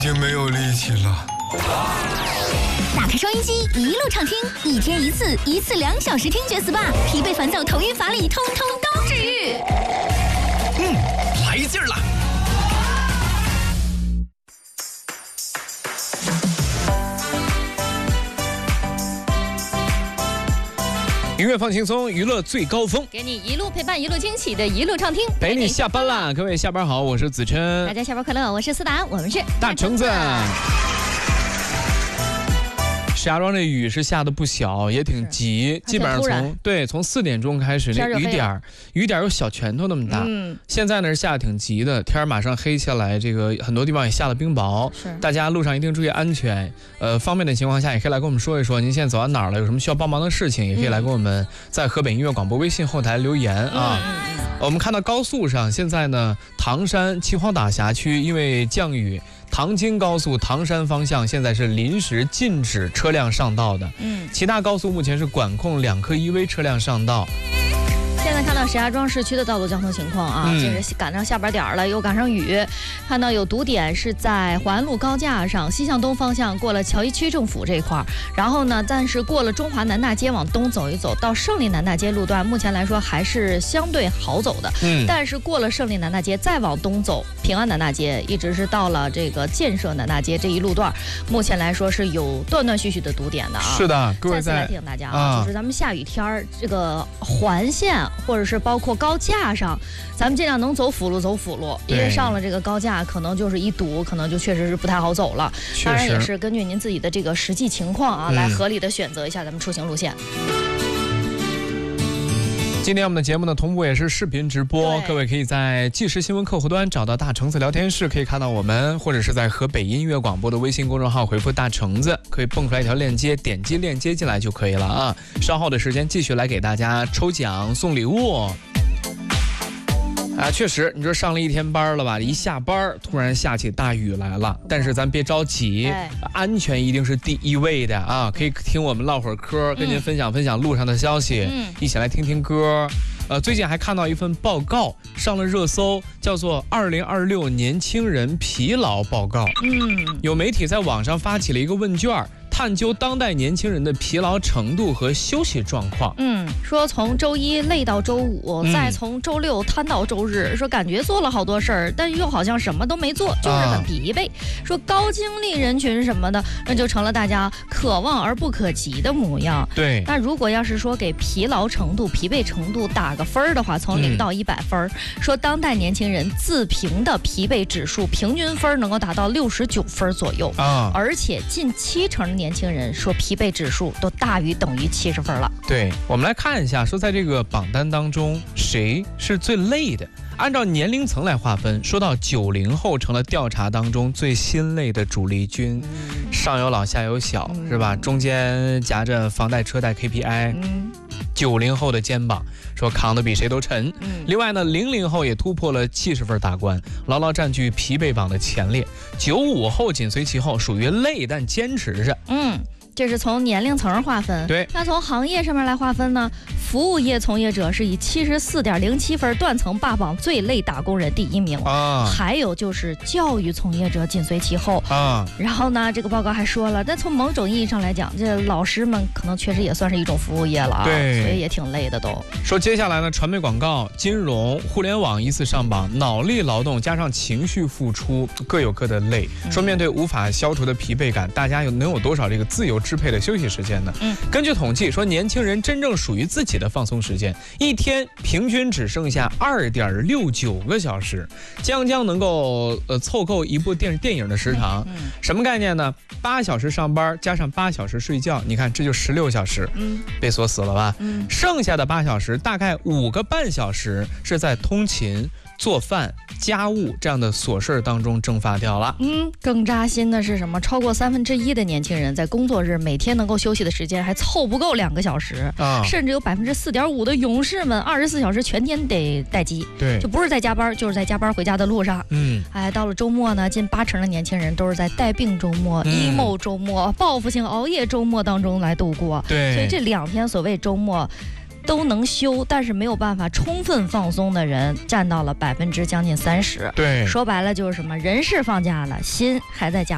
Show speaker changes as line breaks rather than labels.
已经没有力气了。
打开双音机，一路畅听，1天1次，1次2小时听觉 SPA， 疲惫烦躁、头晕乏力，通通都治愈。
来劲儿了！音乐放轻松，娱乐最高峰，
给你一路陪伴，一路惊喜的一路畅听，
陪你下班啦！各位下班好，我是子琛，
大家下班快乐，我是思达，我们是
大橙子。石家庄这雨是下的不小，也挺急，基本上从4点钟开始，那雨点有小拳头那么大。现在呢是下的挺急的，天马上黑下来，这个很多地方也下了冰雹，大家路上一定注意安全。方便的情况下，也可以来跟我们说一说您现在走到哪儿了，有什么需要帮忙的事情，也可以来跟我们在河北音乐广播微信后台留言啊。我们看到高速上现在呢，唐山秦皇岛辖区因为降雨。唐京高速唐山方向现在是临时禁止车辆上道的，其他高速目前是管控2科1危车辆上道。
现在看到石家庄市区的道路交通情况啊，这是赶上下班点了，又赶上雨，看到有堵点是在淮安路高架上西向东方向过了乔一区政府这一块，然后呢，但是过了中华南大街往东走一走，到胜利南大街路段，目前来说还是相对好走的。但是过了胜利南大街再往东走，平安南大街一直是到了这个建设南大街这一路段，目前来说是有断断续续的堵点的啊。
是的，各位
再次来提醒大家啊，就是咱们下雨天这个环线。或者是包括高架上，咱们尽量能走辅路走辅路，因为上了这个高架可能就是一堵，可能就确实是不太好走了。当然也是根据您自己的这个实际情况啊，来合理的选择一下咱们出行路线。
今天我们的节目呢，同步也是视频直播，各位可以在即时新闻客户端找到大橙子聊天室，可以看到我们，或者是在河北音乐广播的微信公众号回复大橙子，可以蹦出来一条链接，点击链接进来就可以了啊。稍后的时间继续来给大家抽奖送礼物。确实，你说上了一天班了吧，一下班突然下起大雨来了，但是咱别着急，安全一定是第一位的啊！可以听我们唠会儿嗑，跟您分享分享路上的消息，一起来听听歌。最近还看到一份报告上了热搜，叫做2026年轻人疲劳报告。有媒体在网上发起了一个问卷，探究当代年轻人的疲劳程度和休息状况。
说从周一累到周五，再从周六瘫到周日，说感觉做了好多事儿，但又好像什么都没做，就是很疲惫。说高精力人群什么的，那就成了大家可望而不可及的模样。
对。
那如果要是说给疲劳程度、疲惫程度打个分的话，从0到100分，说当代年轻人自评的疲惫指数平均分能够达到69分左右而且近70%的年轻人说疲惫指数都大于等于70分了。
对，我们来看一下，说在这个榜单当中，谁是最累的？按照年龄层来划分，说到90后成了调查当中最心累的主力军，上有老下有小，是吧？中间夹着房贷车贷 KPI，90后的肩膀说扛得比谁都沉。另外呢，00后也突破了70分大关，牢牢占据疲惫榜的前列。95后紧随其后，属于累但坚持着。
这是从年龄层划分。
对，
那从行业上面来划分呢，服务业从业者是以74.07分断层霸榜最累打工人第1名还有就是教育从业者紧随其后然后呢，这个报告还说了，但从某种意义上来讲，这老师们可能确实也算是一种服务业了
对，
所以也挺累的都。
说接下来呢，传媒广告、金融、互联网依次上榜，脑力劳动加上情绪付出各有各的累。说面对无法消除的疲惫感，大家能有多少这个自由支配的休息时间呢？根据统计说，年轻人真正属于自己的放松时间，一天平均只剩下2.69个小时，将能够凑够一部电影的时长。什么概念呢？8小时上班加上8小时睡觉，你看这就16小时，被锁死了吧？剩下的8小时，大概5个半小时是在通勤、做饭、家务这样的琐事当中蒸发掉了。
更扎心的是什么？超过1/3的年轻人在工作日每天能够休息的时间还凑不够2个小时甚至有4.5%的勇士们24小时全天得待机。
对，
就不是在加班，就是在加班回家的路上。到了周末呢，近80%的年轻人都是在带病周末、emo 周末、报复性熬夜周末当中来度过。
对，
所以这2天所谓周末都能休，但是没有办法充分放松的人占到了将近30%。
对，
说白了就是什么？人是放假了，心还在家。